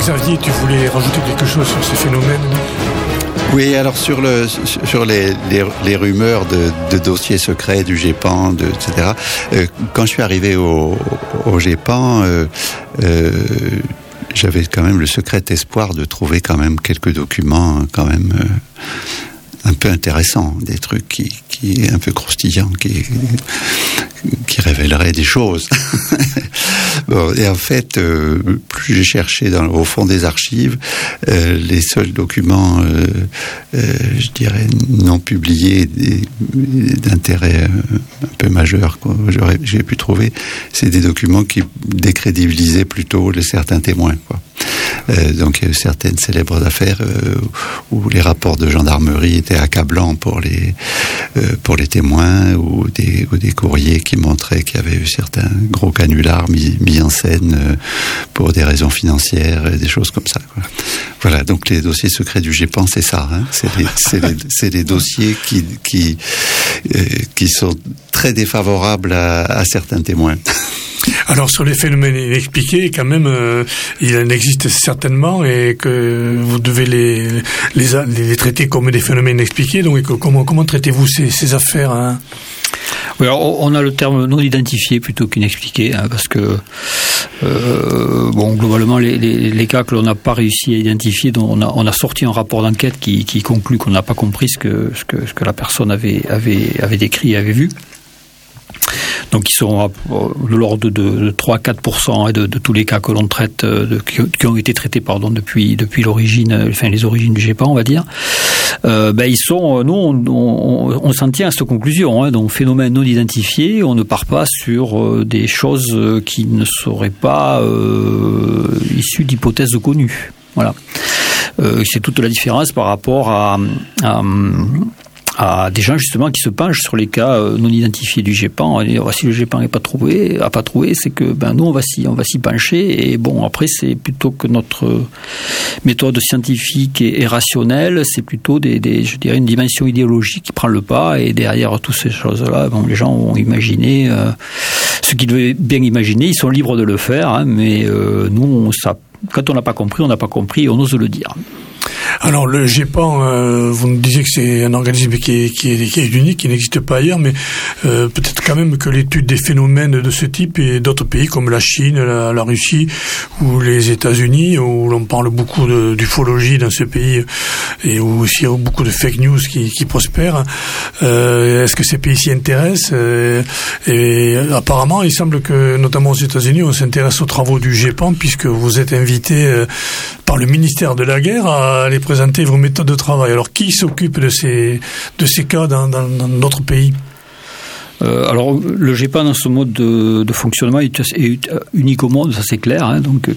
Xavier, tu voulais rajouter quelque chose sur ces phénomènes? Oui, alors sur les rumeurs de dossiers secrets du GEPAN, etc. Quand je suis arrivé au GEPAN, j'avais quand même le secret espoir de trouver quand même quelques documents quand même un peu intéressants, des trucs qui un peu croustillants, qui révéleraient des choses. Bon, et en fait, plus j'ai cherché au fond des archives, les seuls documents, je dirais, non publiés d'intérêt un peu majeur que j'ai pu trouver, c'est des documents qui décrédibilisaient plutôt certains témoins, quoi. Donc il y a eu certaines célèbres affaires où les rapports de gendarmerie étaient accablants pour les témoins, ou des courriers qui montraient qu'il y avait eu certains gros canulars mis en scène pour des raisons financières, des choses comme ça, quoi. Voilà, donc les dossiers secrets du GEPAN, c'est ça, hein. C'est les dossiers qui sont très défavorables à certains témoins. Alors sur les phénomènes inexpliqués, quand même, il en existe certainement, et que vous devez les traiter comme des phénomènes inexpliqués. Donc comment traitez-vous ces affaires, hein? Oui, alors on a le terme non identifié plutôt qu'inexpliqué, hein, parce que globalement les cas que l'on n'a pas réussi à identifier, dont on a sorti un rapport d'enquête qui conclut qu'on n'a pas compris ce que la personne avait décrit et avait vu. Donc ils sont de l'ordre de 3-4% de tous les cas que l'on traite, qui ont été traités depuis l'origine, enfin les origines du GEPAN, on va dire. Ils sont, nous on s'en tient à cette conclusion, hein, donc phénomène non identifié, on ne part pas sur des choses qui ne seraient pas issues d'hypothèses connues. Voilà. C'est toute la différence par rapport à des gens justement qui se penchent sur les cas non identifiés du GEPAN. Et si le GEPAN n'a pas trouvé, c'est que nous on va s'y pencher. Et bon, après c'est plutôt que notre méthode scientifique et rationnelle, c'est plutôt je dirais une dimension idéologique qui prend le pas. Et derrière toutes ces choses-là, les gens ont imaginé ce qu'ils devaient bien imaginer. Ils sont libres de le faire, hein, mais nous, quand on n'a pas compris, on n'a pas compris. On ose le dire. Alors le GEPAN, vous nous disiez que c'est un organisme qui est unique, qui n'existe pas ailleurs, mais peut-être quand même que l'étude des phénomènes de ce type et d'autres pays comme la Chine, la Russie ou les États-Unis, où l'on parle beaucoup d'ufologie dans ce pays et où aussi il y a beaucoup de fake news qui prospèrent. Est-ce que ces pays s'y intéressent? Et apparemment, il semble que, notamment aux États-Unis, on s'intéresse aux travaux du GEPAN, puisque vous êtes invité par le ministère de la Guerre à aller présenter vos méthodes de travail. Alors, qui s'occupe de ces cas dans notre pays? Alors, le GEPAN, dans son mode de fonctionnement, est unique au monde, ça c'est clair, hein, donc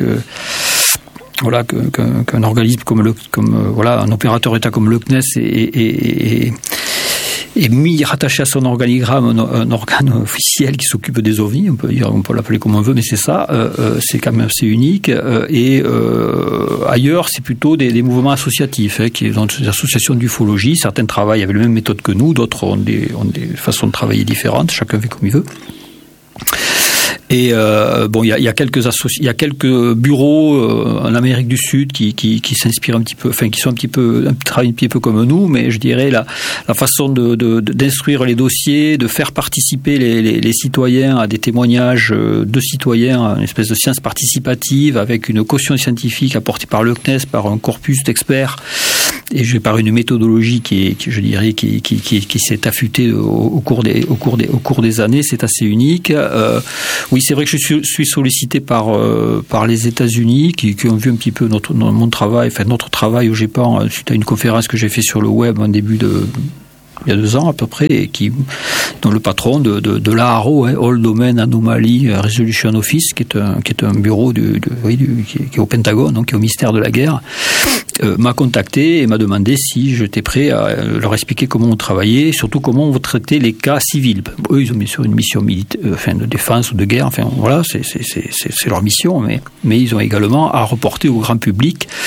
qu'un organisme un opérateur État comme le CNES est rattaché à son organigramme un organe officiel qui s'occupe des OVNI, on peut l'appeler comme on veut, mais c'est ça, c'est quand même assez unique. Ailleurs, c'est plutôt des mouvements associatifs, hein, qui sont des associations d'ufologie. Certains travaillent avec la même méthode que nous, d'autres ont des façons de travailler différentes, chacun fait comme il veut. Et il y a quelques bureaux en Amérique du Sud qui s'inspirent un petit peu, enfin qui sont travaillent un petit peu comme nous, mais je dirais la façon d'instruire les dossiers, de faire participer les citoyens à des témoignages de citoyens, une espèce de science participative avec une caution scientifique apportée par le CNES, par un corpus d'experts et par une méthodologie qui s'est affûtée au cours des années. C'est assez unique. Oui, c'est vrai que je suis sollicité par les États-Unis qui ont vu un petit peu notre travail au GEPAN suite à une conférence que j'ai fait sur le web il y a 2 ans à peu près, et dont le patron de l'AARO, hein, All Domain Anomaly Resolution Office, qui est un bureau qui est au Pentagone, donc qui est au ministère de la Guerre, m'a contacté et m'a demandé si j'étais prêt à leur expliquer comment on travaillait, surtout comment on traitait les cas civils. Eux, ils ont mis sur une mission de défense ou de guerre, enfin voilà, c'est leur mission, mais ils ont également à reporter au grand public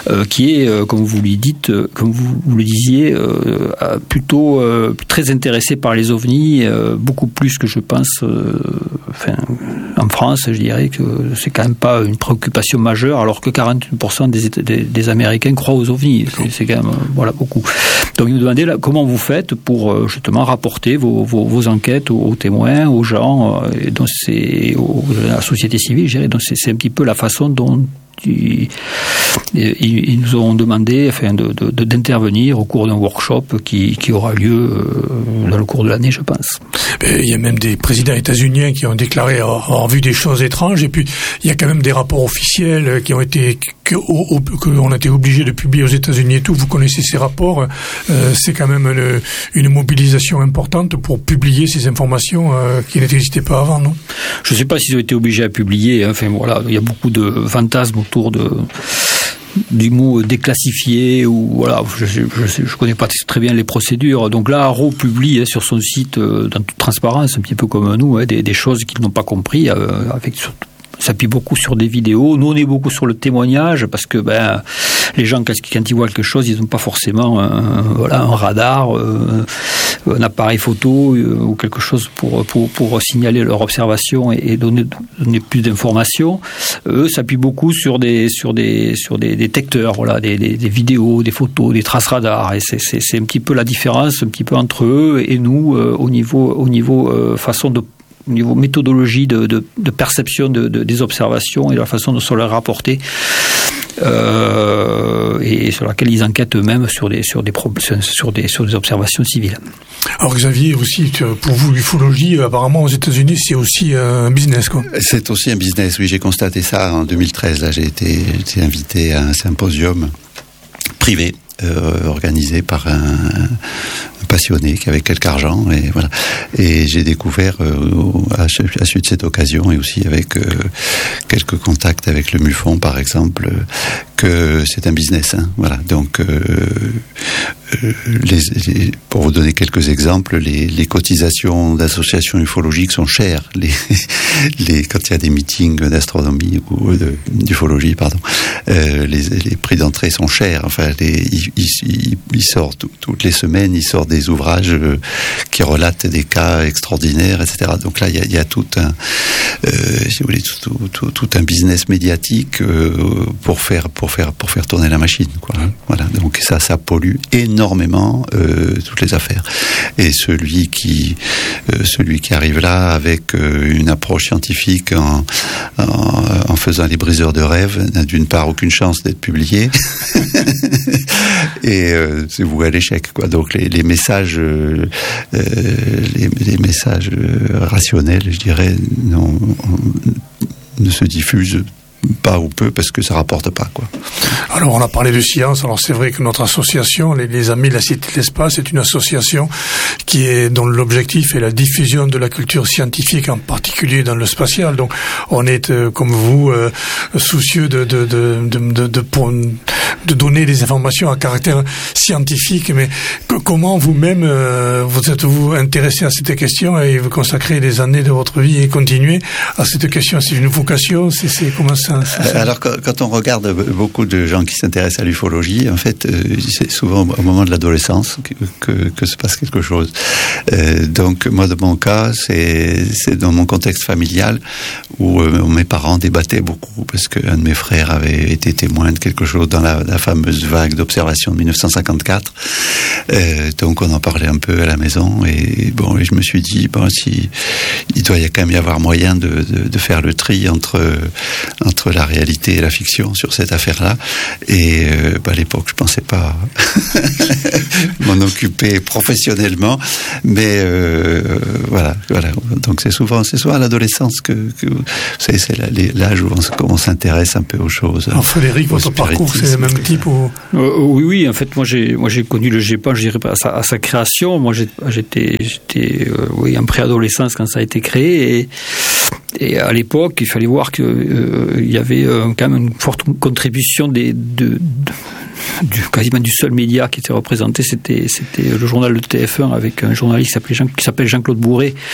qui est, comme vous le dites, comme vous le disiez, plutôt très intéressé par les ovnis, beaucoup plus que je pense. En France, je dirais que c'est quand même pas une préoccupation majeure, alors que 41% des Américains croient aux ovnis. C'est quand même beaucoup. Donc, il me demandait comment vous faites pour justement rapporter vos enquêtes aux témoins, aux gens, et donc à la société civile, je dirais. Donc c'est un petit peu la façon dont ils nous ont demandé d'intervenir au cours d'un workshop qui aura lieu dans le cours de l'année, je pense. Il y a même des présidents états-uniens qui ont déclaré avoir vu des choses étranges, et puis il y a quand même des rapports officiels qui ont été qu'on a été obligé de publier aux États-Unis et tout. Vous connaissez ces rapports. C'est quand même une mobilisation importante pour publier ces informations qui n'existaient pas avant, non? Je ne sais pas s'ils ont été obligés à publier. Enfin voilà, il y a beaucoup de fantasmes autour du mot déclassifié, ou voilà, je connais pas très bien les procédures. Donc là, Haro publie sur son site, dans toute transparence, un petit peu comme nous, des choses qu'ils n'ont pas compris, s'appuie beaucoup sur des vidéos. Nous, on est beaucoup sur le témoignage, parce que les gens, quand ils voient quelque chose, ils n'ont pas forcément un radar, un appareil photo ou quelque chose pour signaler leur observation et donner plus d'informations. Eux s'appuient beaucoup sur des détecteurs, voilà, des vidéos, des photos, des traces radar. Et c'est un petit peu la différence, un petit peu entre eux et nous au niveau façon de au niveau méthodologie de perception des observations et de la façon dont on les rapporter, et sur laquelle ils enquêtent eux-mêmes sur des observations civiles. Alors Xavier, aussi, pour vous, l'ufologie, apparemment aux États-Unis, c'est aussi un business, quoi. C'est aussi un business, oui, j'ai constaté ça en 2013. Là, j'ai été invité à un symposium privé organisé par un passionné qui avait quelque argent, et voilà. Et j'ai découvert à suite de cette occasion, et aussi avec quelques contacts avec le MUFON par exemple, que c'est un business, hein, voilà. Donc pour vous donner quelques exemples, les cotisations d'associations ufologiques sont chères. Quand il y a des meetings d'astronomie ou d'ufologie, pardon, les prix d'entrée sont chers. Enfin, ils sortent toutes les semaines, ils sortent des ouvrages qui relatent des cas extraordinaires, etc. Donc là, il y a tout un, si vous voulez, tout un business médiatique pour faire tourner la machine, quoi. Voilà. Donc ça pollue énormément toutes les affaires. Et celui qui arrive là avec une approche scientifique en faisant les briseurs de rêves n'a d'une part aucune chance d'être publié et c'est voué à l'échec, quoi. Donc les messages rationnels, je dirais, ne se diffusent pas ou peu, parce que ça rapporte pas, quoi. Alors on a parlé de science. Alors c'est vrai que notre association, les Amis de la Cité de l'Espace, est une association dont l'objectif est la diffusion de la culture scientifique, en particulier dans le spatial. Donc on est comme vous soucieux de donner des informations à caractère scientifique. Mais comment vous-même vous êtes-vous intéressé à cette question et vous consacrez des années de votre vie et continuez à cette question? C'est une vocation? C'est comment ça? Alors quand on regarde beaucoup de gens qui s'intéressent à l'ufologie, en fait, c'est souvent au moment de l'adolescence que se passe quelque chose. Donc moi, de mon cas, c'est dans mon contexte familial où mes parents débattaient beaucoup, parce qu'un de mes frères avait été témoin de quelque chose dans la fameuse vague d'observation de 1954. Donc on en parlait un peu à la maison, et je me suis dit, si il doit quand même y avoir moyen de faire le tri entre la réalité et la fiction sur cette affaire-là. Et à l'époque, je pensais pas m'en occuper professionnellement, mais voilà. Donc c'est souvent à l'adolescence que vous savez, c'est l'âge où on s'intéresse un peu aux choses. Alors Frédéric, votre parcours, c'est le même type ou... Oui. En fait, moi j'ai connu le GEPAN, je dirais pas à sa création. Moi, j'étais en préadolescence quand ça a été créé, et à l'époque, il fallait voir que il y avait quand même une forte contribution quasiment du seul média qui était représenté, c'était le journal de TF1, avec un journaliste qui s'appelle Jean-Claude Bourré,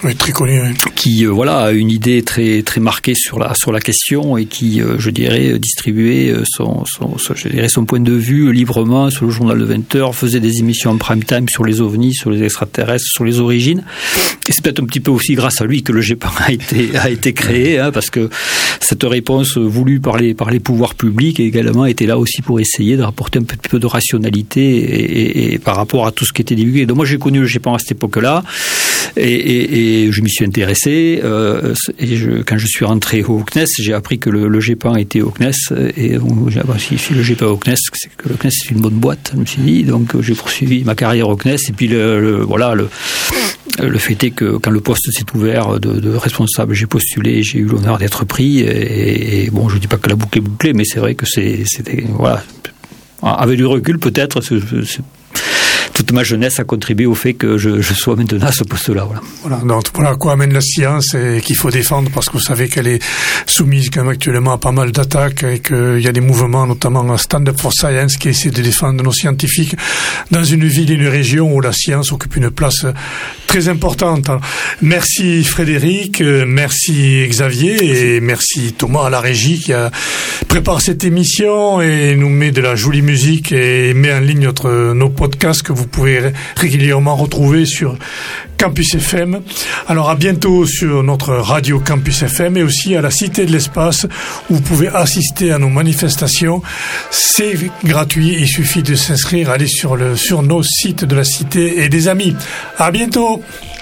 Oui, très connu. Oui. Qui a une idée très très marquée sur la question et qui, je dirais, distribuait son point de vue librement sur le journal de 20h, faisait des émissions en prime time sur les ovnis, sur les extraterrestres, sur les origines. Et c'est peut-être un petit peu aussi grâce à lui que le GEPAN a été créé, parce que cette réponse voulue par les pouvoirs publics également était là aussi pour essayer de rapporter un petit peu de rationalité et par rapport à tout ce qui était divulgué. Donc moi j'ai connu le GEPAN à cette époque-là et je m'y suis intéressé. Quand je suis rentré au CNES, j'ai appris que le GEPAN était au CNES et donc si le GEPAN au CNES, c'est que le CNES c'est une bonne boîte, je me suis dit. Donc j'ai poursuivi ma carrière au CNES et puis le fait est que quand le poste s'est ouvert de responsable, j'ai postulé, j'ai eu l'honneur d'être pris et bon, je dis pas que la boucle est bouclée, mais c'est vrai que c'était avec du recul peut-être toute ma jeunesse a contribué au fait que je sois maintenant à ce poste-là. Donc voilà à quoi amène la science et qu'il faut défendre, parce que vous savez qu'elle est soumise quand même actuellement à pas mal d'attaques et qu'il y a des mouvements, notamment Stand Up for Science, qui essaie de défendre nos scientifiques dans une ville et une région où la science occupe une place très importante. Merci Frédéric, merci Xavier et merci Thomas à la régie qui prépare cette émission et nous met de la jolie musique et met en ligne nos podcasts que vous pouvez régulièrement retrouver sur Campus FM. Alors à bientôt sur notre radio Campus FM et aussi à la Cité de l'Espace où vous pouvez assister à nos manifestations. C'est gratuit, il suffit de s'inscrire, aller sur nos sites de la Cité et des amis. À bientôt.